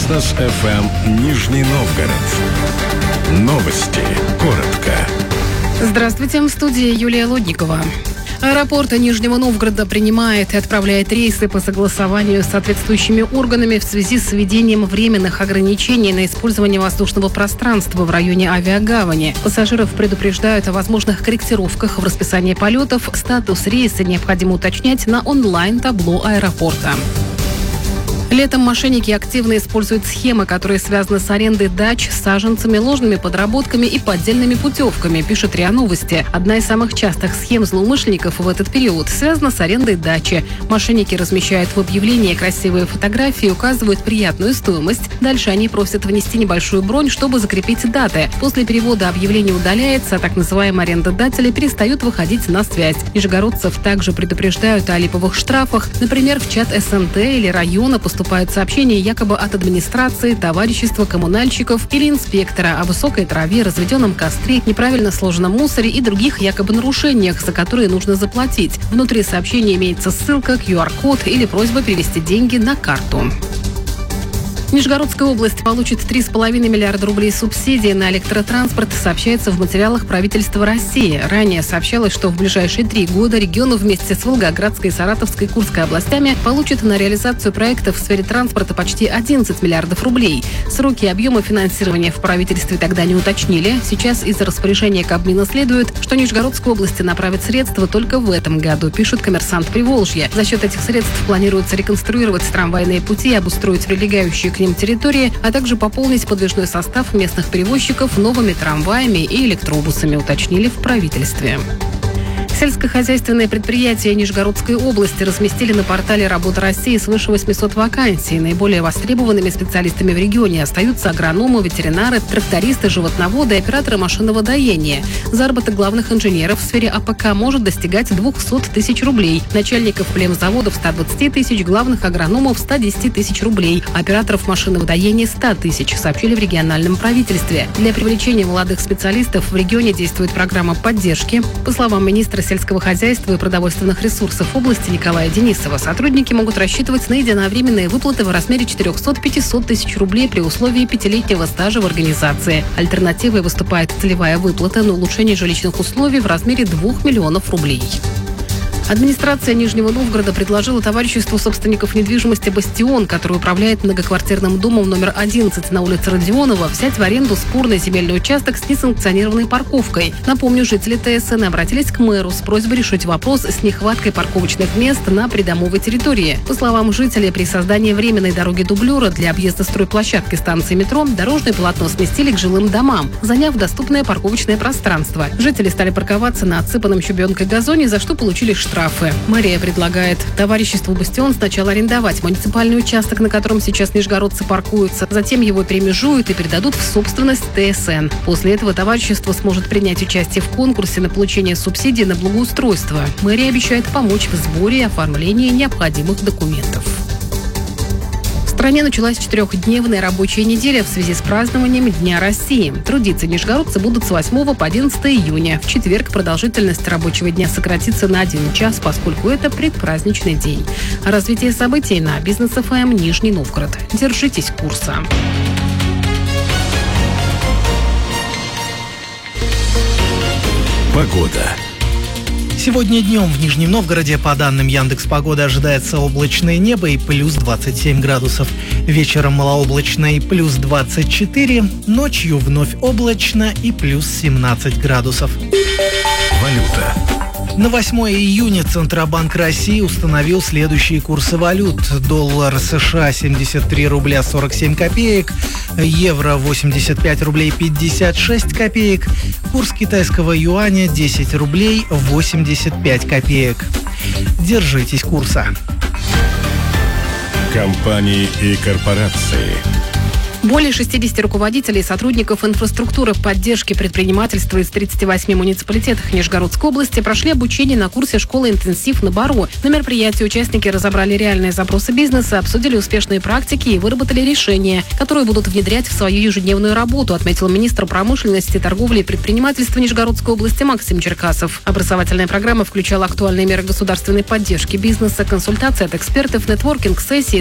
Бизнес FM Нижний Новгород. Новости. Коротко. Здравствуйте, в студии Юлия Лодникова. Аэропорт Нижнего Новгорода принимает и отправляет рейсы по согласованию с соответствующими органами в связи с введением временных ограничений на использование воздушного пространства в районе авиагавани. Пассажиров предупреждают о возможных корректировках в расписании полетов. Статус рейса необходимо уточнять на онлайн-табло аэропорта. Летом мошенники активно используют схемы, которые связаны с арендой дач, саженцами, ложными подработками и поддельными путевками, пишет РИА Новости. Одна из самых частых схем злоумышленников в этот период связана с арендой дачи. Мошенники размещают в объявлении красивые фотографии, указывают приятную стоимость. Дальше они просят внести небольшую бронь, чтобы закрепить даты. После перевода объявление удаляется, а так называемые арендодатели перестают выходить на связь. Нижегородцев также предупреждают о липовых штрафах. Например, в чат СНТ или района поступают сообщения якобы от администрации, товарищества коммунальщиков или инспектора о высокой траве, разведенном костре, неправильно сложенном мусоре и других якобы нарушениях, за которые нужно заплатить. Внутри сообщения имеется ссылка, QR-код или просьба перевести деньги на карту. Нижегородская область получит 3,5 миллиарда рублей субсидий на электротранспорт, сообщается в материалах правительства России. Ранее сообщалось, что в ближайшие 3 года регион вместе с Волгоградской, Саратовской и Курской областями получит на реализацию проектов в сфере транспорта почти 11 миллиардов рублей. Сроки и объемы финансирования в правительстве тогда не уточнили. Сейчас из распоряжения Кабмина следует, что Нижегородской области направят средства только в этом году, пишет «Коммерсант Приволжья». За счет этих средств планируется реконструировать трамвайные пути, обустроить прилегающие к ним территории, а также пополнить подвижной состав местных перевозчиков новыми трамваями и электробусами, уточнили в правительстве. Сельскохозяйственные предприятия Нижегородской области разместили на портале «Работа России» свыше 800 вакансий. Наиболее востребованными специалистами в регионе остаются агрономы, ветеринары, трактористы, животноводы и операторы машинного доения. Заработок главных инженеров в сфере АПК может достигать 200 тысяч рублей, начальников племзаводов 120 тысяч, главных агрономов 110 тысяч рублей, операторов машинного доения 100 тысяч, сообщили в региональном правительстве. Для привлечения молодых специалистов в регионе действует программа поддержки. По словам министра сельского хозяйства и продовольственных ресурсов области Николая Денисова, сотрудники могут рассчитывать на единовременные выплаты в размере 400-500 тысяч рублей при условии 5-летнего стажа в организации. Альтернативой выступает целевая выплата на улучшение жилищных условий в размере 2 миллионов рублей. Администрация Нижнего Новгорода предложила товариществу собственников недвижимости «Бастион», который управляет многоквартирным домом номер 11 на улице Родионова, взять в аренду спорный земельный участок с несанкционированной парковкой. Напомню, жители ТСН обратились к мэру с просьбой решить вопрос с нехваткой парковочных мест на придомовой территории. По словам жителей, при создании временной дороги-дублера для объезда стройплощадки станции метро дорожное полотно сместили к жилым домам, заняв доступное парковочное пространство. Жители стали парковаться на отсыпанном щебенкой газоне, за что получили штрафы. Мэрия предлагает товариществу «Бастион» сначала арендовать муниципальный участок, на котором сейчас нижегородцы паркуются, затем его перемежуют и передадут в собственность ТСН. После этого товарищество сможет принять участие в конкурсе на получение субсидий на благоустройство. Мэрия обещает помочь в сборе и оформлении необходимых документов. В стране началась 4-дневная рабочая неделя в связи с празднованием Дня России. Трудиться нижегородцы будут с 8 по 11 июня. В четверг продолжительность рабочего дня сократится на 1 час, поскольку это предпраздничный день. Развитие событий на Бизнес FM Нижний Новгород. Держитесь курса. Погода. Сегодня днем в Нижнем Новгороде, по данным Яндекс.Погоды, ожидается облачное небо и плюс 27 градусов. Вечером малооблачно и плюс 24, ночью вновь облачно и плюс 17 градусов. Валюта. На 8 июня Центробанк России установил следующие курсы валют. Доллар США 73 рубля 47 копеек, евро 85 рублей 56 копеек, курс китайского юаня 10 рублей 85 копеек. Держитесь курса. Компании и корпорации. Более 60 руководителей и сотрудников инфраструктуры поддержки предпринимательства из 38 муниципалитетов Нижегородской области прошли обучение на курсе школы «Интенсив» на Бару. На мероприятии участники разобрали реальные запросы бизнеса, обсудили успешные практики и выработали решения, которые будут внедрять в свою ежедневную работу, отметил министр промышленности, торговли и предпринимательства Нижегородской области Максим Черкасов. Образовательная программа включала актуальные меры государственной поддержки бизнеса, консультации от экспертов, нетворкинг-сессии,